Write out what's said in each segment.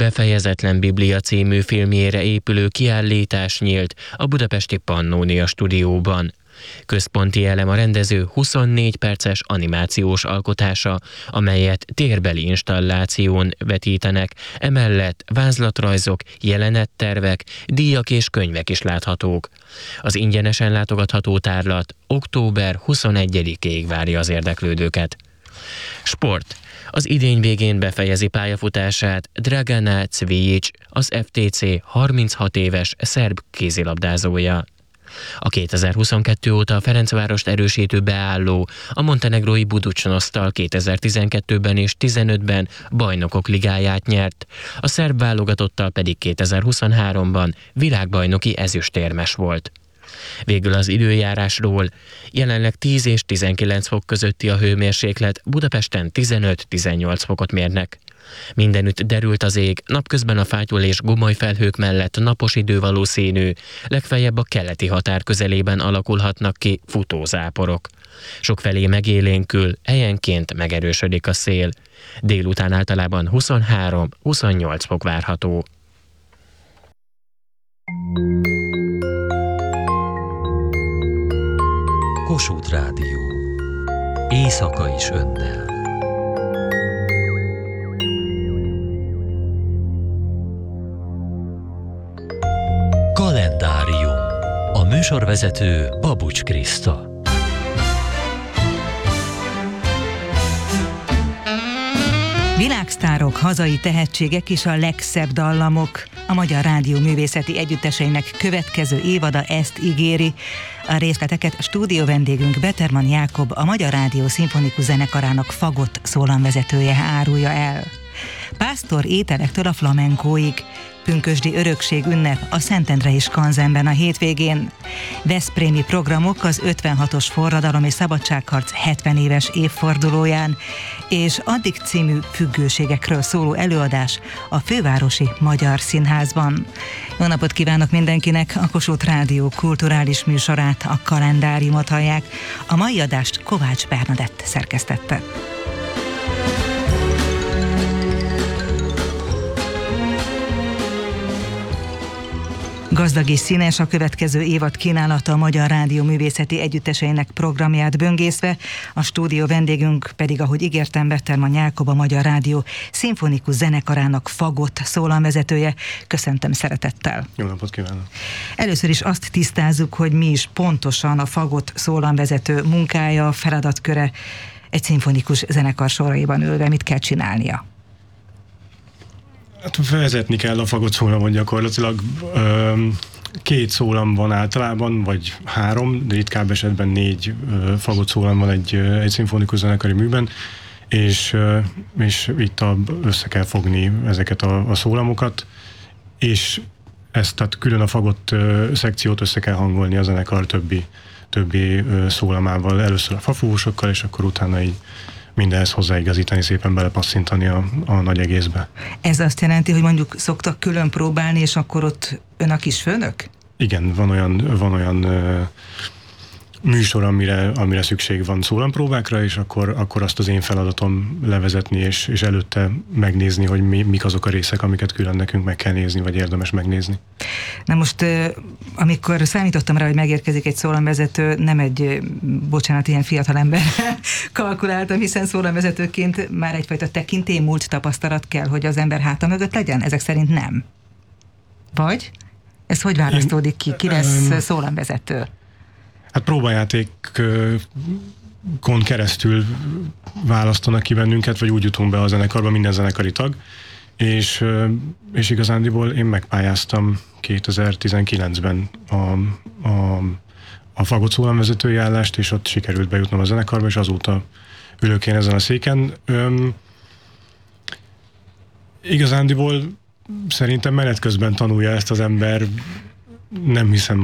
Befejezetlen Biblia című filmjére épülő kiállítás nyílt a budapesti Pannónia stúdióban. Központi elem a rendező 24 perces animációs alkotása, amelyet térbeli installáción vetítenek, emellett vázlatrajzok, jelenettervek, díjak és könyvek is láthatók. Az ingyenesen látogatható tárlat október 21-ig várja az érdeklődőket. Sport. Az idény végén befejezi pályafutását Dragana Cvijic, az FTC 36 éves szerb kézilabdázója. A 2022 óta a Ferencvárost erősítő beálló a montenegrói Budućnosztal 2012-ben és 2015-ben bajnokok ligáját nyert, a szerb válogatottal pedig 2023-ban világbajnoki ezüstérmes volt. Végül az időjárásról. Jelenleg 10 és 19 fok közötti a hőmérséklet, Budapesten 15-18 fokot mérnek. Mindenütt derült az ég, napközben a fátyol és gomoly felhők mellett napos idő valószínű, legfeljebb a keleti határ közelében alakulhatnak ki futózáporok. Sokfelé megélénkül, helyenként megerősödik a szél. Délután általában 23-28 fok várható. Kossuth Rádió. Éjszaka is önnel. Kalendárium. A műsorvezető Babucs Kriszta. Világsztárok, hazai tehetségek és a legszebb dallamok. A Magyar Rádió művészeti együtteseinek következő évada ezt ígéri. A részleteket a stúdió vendégünk Bettermann Jákob, a Magyar Rádió szimfonikus zenekarának fagott szólamvezetője árulja el. Pásztor ételektől a flamenkóig. Pünkösdi örökség ünnep a Szentendrei Skanzenben a hétvégén. Veszprémi programok az 56-os forradalom és szabadságharc 70 éves évfordulóján, és addig című függőségekről szóló előadás a Fővárosi Magyar Színházban. Jó napot kívánok mindenkinek! A Kossuth Rádió kulturális műsorát, a Kalendáriumot hallják. A mai adást Kovács Bernadett szerkesztette. Gazdag és színes a következő évad kínálata a Magyar Rádió művészeti együtteseinek programját böngészve, a stúdió vendégünk pedig, ahogy ígértem, Bettermann Jákob, a Magyar Rádió szimfonikus zenekarának fagott szólamvezetője. Köszöntöm szeretettel! Jó napot kívánok! Először is azt tisztázzuk, hogy mi is pontosan a fagott szólamvezető munkája, feladatköre egy szimfonikus zenekar soraiban ülve, mit kell csinálnia? Hát vezetni kell a fagott szólamot gyakorlatilag. 2 szólam van általában, vagy 3, de ritkább esetben 4 fagott szólam van egy szimfonikus zenekari műben, és itt össze kell fogni ezeket a szólamokat, és ezt, tehát külön a fagott szekciót össze kell hangolni a zenekar többi szólamával, először a fafúvosokkal, és akkor utána így mindenhez hozzáigazítani, szépen belepasszintani a nagy egészbe. Ez azt jelenti, hogy mondjuk szoktak külön próbálni, és akkor ott ön a kis főnök? Igen, van olyan műsor, amire szükség van szólampróbákra, és akkor azt az én feladatom levezetni, és előtte megnézni, hogy mik azok a részek, amiket külön nekünk meg kell nézni, vagy érdemes megnézni. Na most, amikor számítottam rá, hogy megérkezik egy szólamvezető, nem egy, bocsánat, ilyen fiatalember kalkuláltam, hiszen szólamvezetőként már egyfajta tekintélymúlt tapasztalat kell, hogy az ember háta mögött legyen? Ezek szerint nem. Vagy? Ez hogy választódik ki? Ki lesz szólamvezető? Hát próbajátékon keresztül választanak ki bennünket, vagy úgy jutunk be a zenekarba, minden zenekari tag, és igazándiból én megpályáztam 2019-ben a fagott szólamvezetői állást, és ott sikerült bejutnom a zenekarba, és azóta ülök én ezen a széken. Igazándiból szerintem menet közben tanulja ezt az ember. Nem hiszem,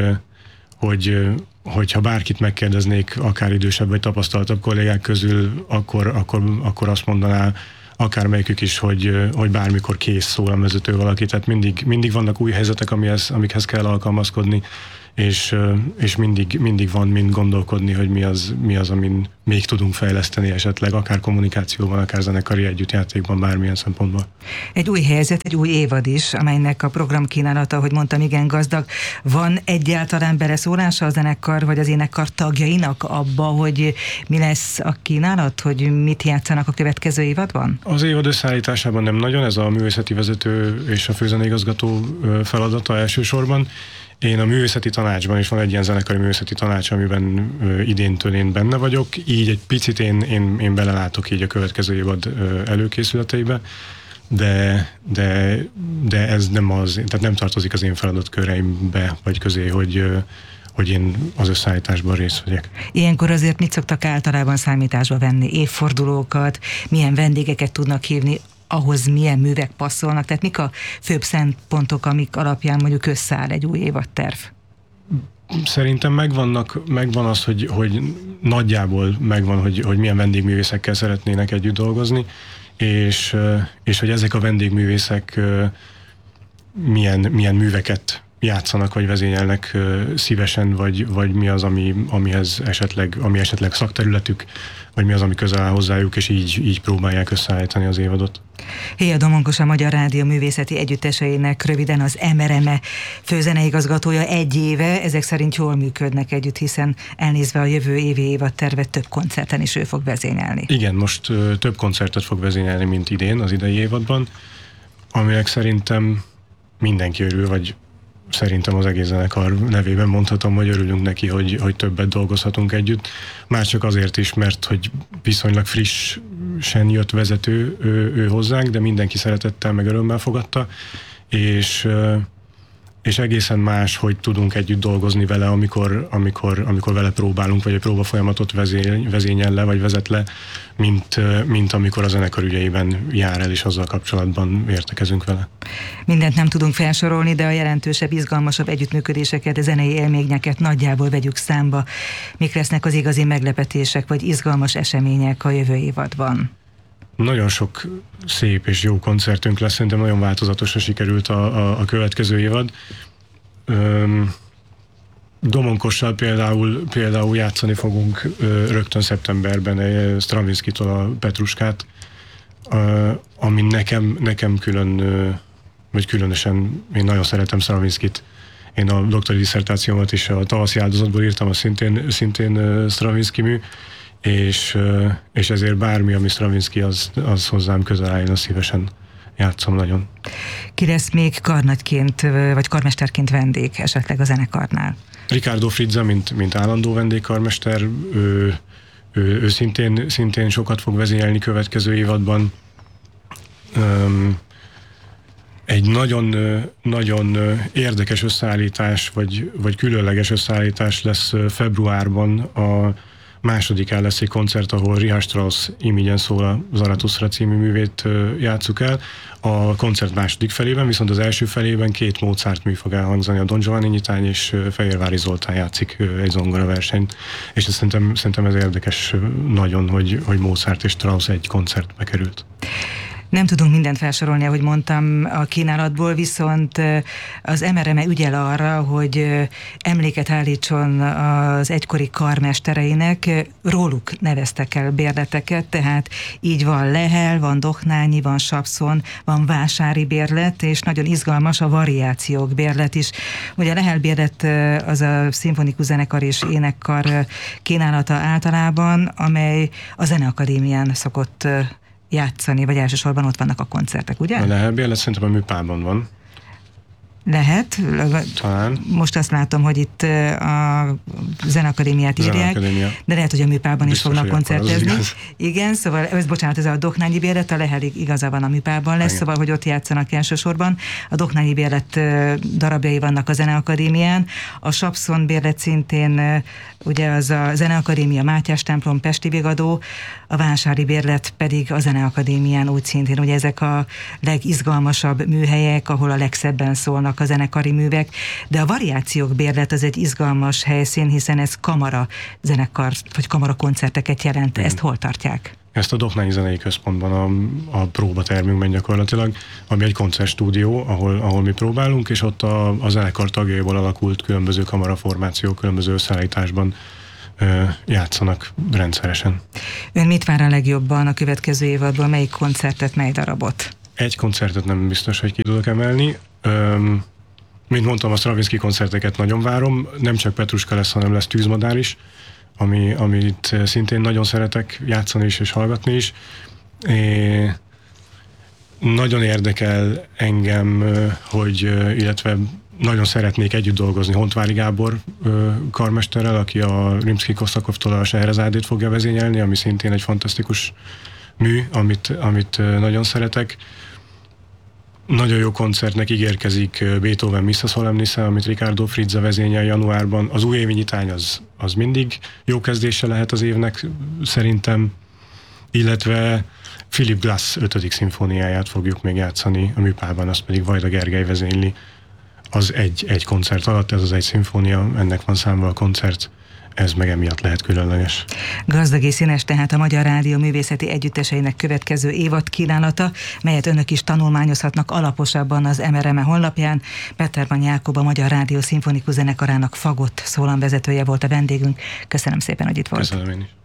hogyha bárkit megkérdeznék, akár idősebb vagy tapasztaltabb kollégák közül, akkor azt mondaná akármelyikük is, hogy bármikor kész szólamvezető valaki. Tehát mindig vannak új helyzetek, amikhez kell alkalmazkodni, és mindig van mind gondolkodni, hogy mi az, amin még tudunk fejleszteni esetleg, akár kommunikációban, akár zenekari együttjátékban, bármilyen szempontból. Egy új helyzet, egy új évad is, amelynek a programkínálata, ahogy mondtam, igen gazdag. Van egyáltalán beleszólása a zenekar vagy az énekkar tagjainak abba, hogy mi lesz a kínálat, hogy mit játszanak a következő évadban? Az évad összeállításában nem nagyon, ez a művészeti vezető és a főzeneigazgató feladata elsősorban. Én a művészeti tanácsban is van egy ilyen zenekari művészeti tanács, amiben idéntől én benne vagyok, így egy picit én belelátok így a következő évad előkészületeibe, de ez nem az, tehát nem tartozik az én feladatköreimbe vagy közé, hogy én az összeállításban részt vegyek. Ilyenkor azért mit szoktak általában számításba venni? Évfordulókat, milyen vendégeket tudnak hívni, ahhoz milyen művek passzolnak, tehát mik a főbb szempontok, amik alapján mondjuk összeáll egy új évadterv? Szerintem megvan az, hogy nagyjából megvan, hogy milyen vendégművészekkel szeretnének együtt dolgozni, és hogy ezek a vendégművészek milyen műveket játszanak, vagy vezényelnek szívesen, vagy mi az, ami esetleg szakterületük, vagy mi az, ami közel áll hozzájuk, és így próbálják összeállítani az évadot. Héja Domonkos, a Magyar Rádió művészeti együtteseinek röviden az MRME főzeneigazgatója 1 éve, ezek szerint jól működnek együtt, hiszen elnézve a jövő évi évadtervet több koncerten is ő fog vezényelni. Igen, most több koncertet fog vezényelni, mint idén, az idei évadban, aminek szerintem mindenki örül, vagy szerintem az egész zenekar nevében mondhatom, hogy örülünk neki, hogy többet dolgozhatunk együtt. Már csak azért is, mert hogy viszonylag frissen jött vezető ő hozzánk, de mindenki szeretettel meg örömmel fogadta, és egészen más, hogy tudunk együtt dolgozni vele, amikor vele próbálunk, vagy egy próbafolyamatot vezényel le, vagy vezet le, mint amikor a zenekar ügyeiben jár el, és azzal kapcsolatban értekezünk vele. Mindent nem tudunk felsorolni, de a jelentősebb, izgalmasabb együttműködéseket, a zenei élményeket nagyjából vegyük számba. Mik lesznek az igazi meglepetések, vagy izgalmas események a jövő évadban? Nagyon sok szép és jó koncertünk lesz, szerintem nagyon változatosra sikerült a következő évad. Domonkossal például játszani fogunk rögtön szeptemberben Stravinskitól a Petruskát, ami nekem különösen, én nagyon szeretem Stravinskit. Én a doktori disszertációmat is a Tavaszi áldozatból írtam, a szintén Stravinsky mű, és ezért bármi, ami Stravinsky, az hozzám közel áll, én szívesen játszom nagyon. Ki lesz még karnagyként, vagy karmesterként vendég esetleg a zenekarnál? Riccardo Frizza, mint állandó vendégkarmester, ő szintén sokat fog vezényelni következő évadban. Egy nagyon érdekes összeállítás, vagy különleges összeállítás lesz februárban. A másodikán lesz egy koncert, ahol Richard Strauss Imigyen szól a Zarathustra című művét játsszuk el. A koncert második felében, viszont az első felében 2 Mozart mű fog elhangzani, a Don Giovanni nyitány és Fehérvári Zoltán játszik egy zongora versenyt. És szerintem ez érdekes nagyon, hogy Mozart és Strauss egy koncertbe került. Nem tudunk mindent felsorolni, ahogy mondtam, a kínálatból, viszont az MRME ügyel arra, hogy emléket állítson az egykori karmestereinek, róluk neveztek el bérleteket, tehát így van Lehel, van Doknányi, van Sapszon, van Vásári bérlet, és nagyon izgalmas a variációk bérlet is. Ugye a Lehel bérlet az a szimfonikus zenekar és énekkar kínálata általában, amely a Zeneakadémián szokott játszani, vagy elsősorban ott vannak a koncertek, ugye? A Lehel bérlet szerintem a Műpában van. Lehet. Talán. Most azt látom, hogy itt a Zeneakadémiát írják, de lehet, hogy a Műpában is fognak koncertezni. Igen, szóval, ez a Doknányi bérlet, a Lehel igaza van, a Műpában lesz, szóval, hogy ott játszanak elsősorban. A Doknányi bérlet darabjai vannak a Zeneakadémián. A Sapszon bérlet szintén, ugye az a Zeneakadémia Mátyás templom Pesti Vigadó, a Vásári bérlet pedig a Zeneakadémián úgy szintén, ugye ezek a legizgalmasabb műhelyek, ahol a legszebben szólnak a zenekari művek, de a variációk bérlet az egy izgalmas helyszín, hiszen ez kamara zenekar, vagy kamara koncerteket jelent. Ezt hol tartják? ezt a Doknányi Zenei Központban, a próbatermünkben gyakorlatilag, ami egy koncertstúdió, ahol mi próbálunk, és ott a zenekar tagjaiból alakult különböző kamaraformációk, különböző összeállításban játszanak rendszeresen. Ön mit vár a legjobban a következő évadból? Melyik koncertet, mely darabot? Egy koncertet nem biztos, hogy ki tudok emelni. Mint mondtam, a Stravinsky koncerteket nagyon várom. Nem csak Petruska lesz, hanem lesz Tűzmadár is, amit szintén nagyon szeretek játszani is és hallgatni is. Nagyon érdekel engem, illetve nagyon szeretnék együtt dolgozni Hontvári Gábor karmesterrel, aki a Rimszky-Kosztakovtól a Scheherazádét fogja vezényelni, ami szintén egy fantasztikus mű, amit nagyon szeretek. Nagyon jó koncertnek ígérkezik Beethoven Missa Solemnisse, amit Riccardo Frizza vezényel januárban. Az újévi nyitány az mindig jó kezdése lehet az évnek szerintem, illetve Philip Glass 5. szimfóniáját fogjuk még játszani a műpában, azt pedig Vajda Gergely vezényli. Az egy koncert alatt, ez az egy szimfónia, ennek van számba a koncert, ez meg emiatt lehet különleges. Gazdag és színes tehát a Magyar Rádió művészeti együtteseinek következő évad kínálata, melyet önök is tanulmányozhatnak alaposabban az MRME honlapján. Petermann Jákob, a Magyar Rádió szimfonikus zenekarának fagott szólamvezetője volt a vendégünk. Köszönöm szépen, hogy itt volt. Köszönöm én is.